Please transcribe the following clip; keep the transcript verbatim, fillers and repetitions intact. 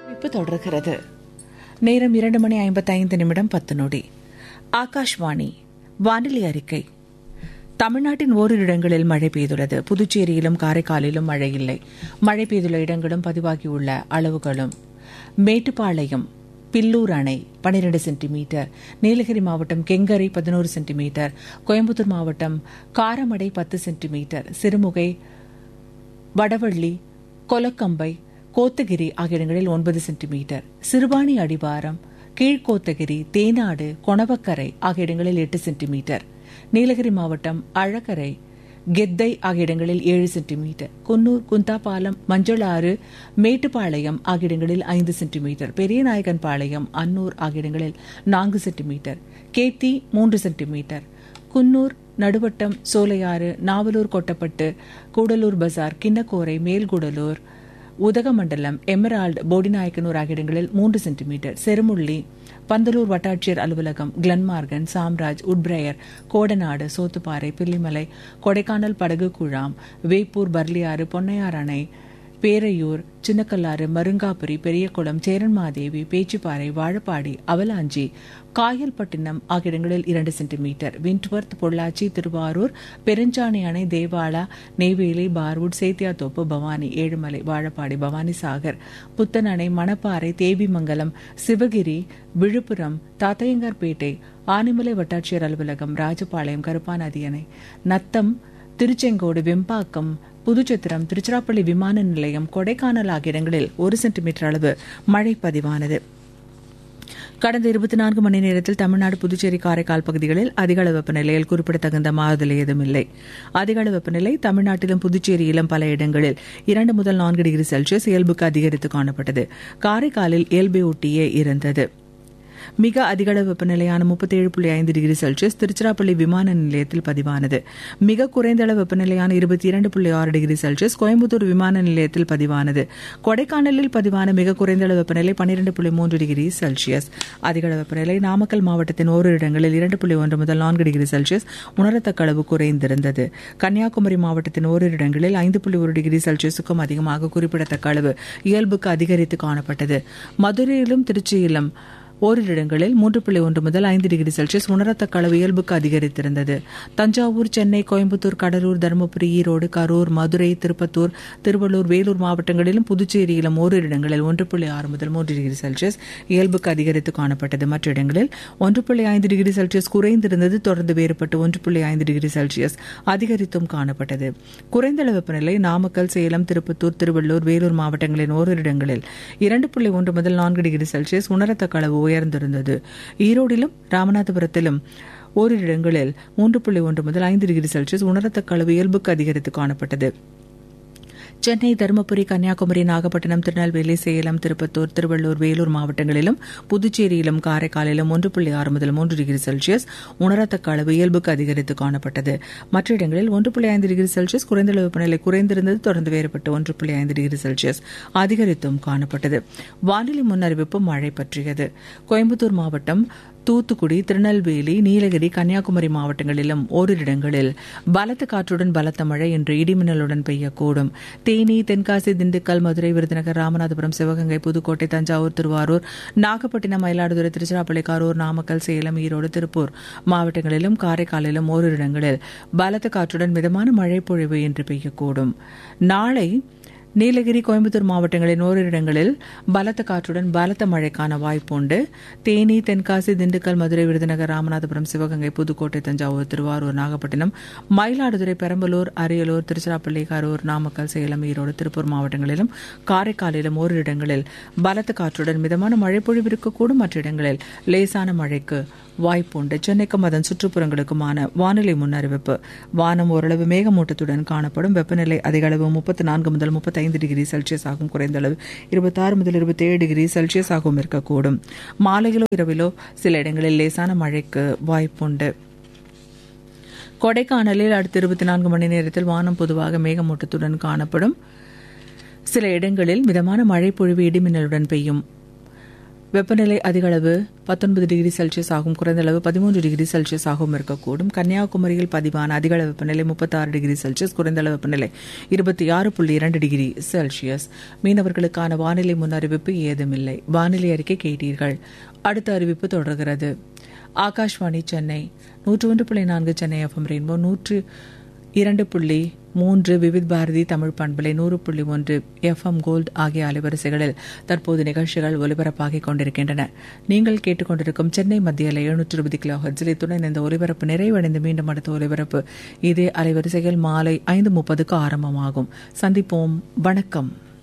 இப்ப தொடர்கிறது. நேரம் இரண்டு மணி ஐம்பத்தைந்து நிமிடம் பத்து நொடி. ஆகாஷ்வாணி வானிலை அறிக்கை. தமிழ்நாட்டின் ஓரிரு இடங்களில் மழை பெய்துள்ளது. புதுச்சேரியிலும் காரைக்காலிலும் மழை இல்லை. மழை பெய்துள்ள இடங்களும் பதிவாகியுள்ள அளவுகளும்: மேட்டுப்பாளையம் பில்லூர் அணை பனிரண்டு சென்டிமீட்டர், நீலகிரி மாவட்டம் கெங்கரை பதினோரு சென்டிமீட்டர், கோயம்புத்தூர் மாவட்டம் காரமடை பத்து சென்டிமீட்டர், சிறுமுகை, வடவள்ளி, கொலக்கம்பை, கோத்தகிரி ஆகிய இடங்களில் ஒன்பது சென்டிமீட்டர், சிறுவாணி அடிவாரம், கீழ்கோத்தகிரி, தேனாடு, கொணவக்கரை ஆகிய இடங்களில் எட்டு சென்டிமீட்டர், நீலகிரி மாவட்டம் அழகரை, கெத்தை ஆகிய இடங்களில் ஏழு சென்டிமீட்டர், குன்னூர், குந்தாபாலம், மஞ்சளாறு, மேட்டுப்பாளையம் ஆகிய இடங்களில் ஐந்து சென்டிமீட்டர், பெரியநாயகன்பாளையம், அன்னூர் ஆகிய இடங்களில் நான்கு சென்டிமீட்டர், கேத்தி மூன்று சென்டிமீட்டர், குன்னூர், நடுவட்டம், சோலையாறு, நாவலூர், கொட்டப்பட்டு, கூடலூர் பஜார், கிண்ணக்கோரை, மேல்கூடலூர், உதகமண்டலம், எமரால்டு, போடிநாயக்கனூர் ஆகிய இடங்களில் மூன்று சென்டிமீட்டர், செருமுள்ளி, பந்தலூர் வட்டாட்சியர் அலுவலகம், கிளன்மார்கன், சாம்ராஜ், உட்பிரயர், கோடநாடு, சோத்துப்பாறை, பில்லிமலை, கொடைக்கானல், படகு குழாம், வேப்பூர், பர்லியாறு, பொன்னையார் அணை, பேரையூர், சின்னக்கல்லாறு, மருங்காபுரி, பெரியகுளம், சேரன்மாதேவி, பேச்சிப்பாறை, வாழப்பாடி, அவலாஞ்சி, காயல்பட்டினம் ஆகிய இடங்களில் இரண்டு சென்டிமீட்டர், விண்ட்வர்த், பொள்ளாச்சி, திருவாரூர், பெருஞ்சாணி அணை, தேவாலா, நெய்வேலி, பார்வுட், சேத்தியாத்தோப்பு, பவானி, ஏழுமலை, வாழப்பாடி, பவானி சாகர், புத்தன் அணை, மணப்பாறை, தேவிமங்கலம், சிவகிரி, விழுப்புரம், தாத்தையங்கார்பேட்டை, ஆனைமலை வட்டாட்சியர் அலுவலகம், ராஜபாளையம், கருப்பாநதி அணை, நத்தம், திருச்செங்கோடு, வெம்பாக்கம், புதுச்சத்திரம், திருச்சிராப்பள்ளி விமான நிலையம், கொடைக்கானல் ஆகிய இடங்களில் ஒரு சென்டிமீட்டர் அளவு மழை பதிவானது. கடந்த இருபத்தி நான்கு மணி நேரத்தில் தமிழ்நாடு, புதுச்சேரி, காரைக்கால் பகுதிகளில் அதிகளவு வெப்பநிலையில் குறிப்பிடத்தகுந்த மாறுதல் ஏதுமில்லை. அதிகளவு வெப்பநிலை தமிழ்நாட்டிலும் புதுச்சேரியிலும் பல இடங்களில் இரண்டு முதல் நான்கு டிகிரி செல்சியஸ் இயல்புக்கு அதிகரித்து காணப்பட்டது. காரைக்காலில் இயல்பை ஒட்டியே இருந்தது. மிக அதிகளவு வெப்பநிலையான முப்பத்தி ஏழு புள்ளி ஐந்து டிகிரி செல்சியஸ் திருச்சிராப்பள்ளி விமான நிலையத்தில் பதிவானது. மிக குறைந்த அளவு வெப்பநிலையான இருபத்தி இரண்டு புள்ளி ஆறு டிகிரி செல்சியஸ் கோயம்புத்தூர் விமான நிலையத்தில் பதிவானது. கொடைக்கானலில் பதிவான மிக குறைந்த அளவு வெப்பநிலை பன்னிரண்டு புள்ளி மூன்று டிகிரி செல்சியஸ். அதிகளவு வெப்பநிலை நாமக்கல் மாவட்டத்தின் ஓரிரு இடங்களில் இரண்டு புள்ளி ஒன்று முதல் நான்கு டிகிரி செல்சியஸ் உணரத்தக்க அளவு குறைந்திருந்தது. கன்னியாகுமரி மாவட்டத்தின் ஓரிரு இடங்களில் ஐந்து புள்ளி ஒரு டிகிரி செல்சியஸுக்கும் அதிகமாக குறிப்பிடத்தக்க அளவு இயல்புக்கு அதிகரித்து காணப்பட்டது. மதுரையிலும் திருச்சியிலும் ஓரிரு இடங்களில் மூன்று புள்ளி ஒன்று முதல் ஐந்து டிகிரி செல்சியஸ் உணரத்தக்க அளவு இயல்புக்கு அதிகரித்திருந்தது. தஞ்சாவூர், சென்னை, கோயம்புத்தூர், கடலூர், தருமபுரி, ஈரோடு, கரூர், மதுரை, திருப்பத்தூர், திருவள்ளூர், வேலூர் மாவட்டங்களிலும் புதுச்சேரியிலும் ஓரிரு இடங்களில் ஒன்று புள்ளி ஆறு முதல் மூன்று டிகிரி செல்சியஸ் இயல்புக்கு அதிகரித்து காணப்பட்டது. மற்ற இடங்களில் ஒன்று புள்ளி ஐந்து டிகிரி செல்சியஸ் குறைந்திருந்தது. தொடர்ந்து வேறுபட்டு ஒன்று புள்ளி ஐந்து டிகிரி செல்சியஸ் அதிகரித்தும் காணப்பட்டது. குறைந்த அளவு வெப்பநிலை நாமக்கல், சேலம், திருப்பத்தூர், திருவள்ளூர், வேலூர் மாவட்டங்களின் ஓரிரு இடங்களில் இரண்டு புள்ளி ஒன்று முதல் நான்கு டிகிரி செல்சியஸ் உணரத்தக்க அளவு உயர்ந்திருந்தது. ஈரோடிலும் ராமநாதபுரத்திலும் ஓரிரு இடங்களில் மூன்று புள்ளி ஒன்று முதல் ஐந்து டிகிரி செல்சியஸ் உணரத்தக்க அளவு இயல்புக்கு அதிகரித்து காணப்பட்டது. சென்னை, தருமபுரி, கன்னியாகுமரி, நாகப்பட்டினம், திருநெல்வேலி, சேலம், திருப்பத்தூர், திருவள்ளூர், வேலூர் மாவட்டங்களிலும் புதுச்சேரியிலும் காரைக்காலிலும் ஒன்று புள்ளி ஆறு முதல் மூன்று டிகிரி செல்சியஸ் உணரத்தக்க அளவு இயல்புக்கு அதிகரித்து காணப்பட்டது. மற்ற இடங்களில் ஒன்று புள்ளி ஐந்து டிகிரி செல்சியஸ் குறைந்த அளவு வெப்பநிலை குறைந்திருந்தது. தொடர்ந்து வேறுபட்டு ஒன்று புள்ளி ஐந்து டிகிரி செல்சியஸ் அதிகரித்தும் காணப்பட்டது. வானிலை முன்னறிவிப்பு மழை பற்றியது. கோயம்புத்தூர் மாவட்டம், தூத்துக்குடி, திருநெல்வேலி, நீலகிரி, கன்னியாகுமரி மாவட்டங்களிலும் ஓரிரு இடங்களில் பலத்த காற்றுடன் பலத்த மழை இன்று இடிமின்னலுடன் பெய்யக்கூடும். தேனி, தென்காசி, திண்டுக்கல், மதுரை, விருதுநகர், ராமநாதபுரம், சிவகங்கை, புதுக்கோட்டை, தஞ்சாவூர், திருவாரூர், நாகப்பட்டினம், மயிலாடுதுறை, திருச்சிராப்பள்ளி, கரூர், நாமக்கல், சேலம், ஈரோடு, திருப்பூர் மாவட்டங்களிலும் காரைக்காலிலும் ஓரிரு இடங்களில் பலத்த காற்றுடன் மிதமான மழை பொழிவு இன்று பெய்யக்கூடும். நாளை நீலகிரி, கோயம்புத்தூர் மாவட்டங்களின் ஓரிரு இடங்களில் பலத்த காற்றுடன் பலத்த மழைக்கான வாய்ப்புண்டு. தேனி, தென்காசி, திண்டுக்கல், மதுரை, விருதுநகர், ராமநாதபுரம், சிவகங்கை, புதுக்கோட்டை, தஞ்சாவூர், திருவாரூர், நாகப்பட்டினம், மயிலாடுதுறை, பெரம்பலூர், அரியலூர், திருச்சிராப்பள்ளி, கரூர், நாமக்கல், சேலம், ஈரோடு, திருப்பூர் மாவட்டங்களிலும் காரைக்காலிலும் ஓரிரு இடங்களில் பலத்த காற்றுடன் மிதமான மழை பொழிவிருக்கக்கூடும். மற்ற இடங்களில் லேசான மழைக்கு வாய்ப்புண்டு. சென்னைக்கும் அதன் சுற்றுப்புறங்களுக்குமான வானிலை முன்னறிவிப்பு. வானம் ஓரளவு மேகமூட்டத்துடன் காணப்படும். வெப்பநிலை அதிகளவு முப்பத்தி நான்கு முதல் முப்பத்தி ஐந்து டிகிரி செல்சியஸ் ஆகும். குறைந்த அளவு இருபத்தி ஆறு முதல் இருபத்தி ஏழு டிகிரி செல்சியஸ் ஆகவும் இருக்கக்கூடும். மாலையிலோ இரவிலோ சில இடங்களில் லேசான மழைக்கு வாய்ப்புண்டு. கொடைக்கானலில் அடுத்த இருபத்தி நான்கு மணி நேரத்தில் வானம் பொதுவாக மேகமூட்டத்துடன் காணப்படும். சில இடங்களில் மிதமான மழை பொழிவு இடிமின்னலுடன் பெய்யும் வெப்பநிலை அதிகளவு பத்தொன்பது டிகிரி செல்சியஸ் ஆகும், குறைந்த அளவு பதிமூன்று டிகிரி செல்சியஸ் ஆகவும் இருக்கக்கூடும். கன்னியாகுமரியில் பதிவான அதிகளவு வெப்பநிலை முப்பத்தாறு டிகிரி செல்சியஸ், குறைந்த அளவு வெப்பநிலை இருபத்தி ஆறு புள்ளி இரண்டு டிகிரி செல்சியஸ். மீனவர்களுக்கான வானிலை முன்னறிவிப்பு ஏதுமில்லை. வானிலை அறிக்கை கேட்டீர்கள். அடுத்த அறிவிப்பு தொடர்கிறது. ஆகாஷ்வாணி சென்னை நூற்று ஒன்று புள்ளி நான்கு, சென்னை எஃப்எம் ரெயின்போ நூற்று இரண்டு புள்ளி மூன்று, விவித் பாரதி தமிழ் பண்பலை நூறு புள்ளி ஒன்று, எஃப்எம் கோல்ட் ஆகிய அலைவரிசைகளில் தற்போது நிகழ்ச்சிகள் ஒலிபரப்பாகிக் கொண்டிருக்கின்றன. நீங்கள் கேட்டுக்கொண்டிருக்கும் சென்னை மத்திய அலை எழுநூற்று இருபது கிலோ ஹெர்ட்ஸில் இத்துடன் இந்த ஒலிபரப்பு நிறைவடைந்து மீண்டும் அடுத்த ஒலிபரப்பு இதே அலைவரிசைகள் மாலை ஐந்து முப்பதுக்கு ஆரம்பமாகும். சந்திப்போம். வணக்கம்.